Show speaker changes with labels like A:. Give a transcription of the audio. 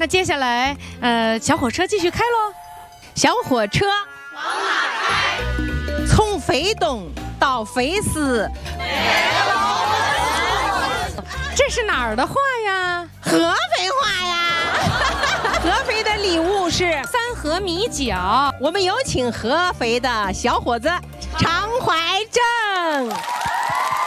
A: 那接下来，小火车继续开喽。
B: 小火车往哪开？从肥东到肥斯。
A: 这是哪儿的话呀？
B: 合肥话呀。合肥的礼物是
A: 三合米饺。
B: 我们有请合肥的小伙子常怀正。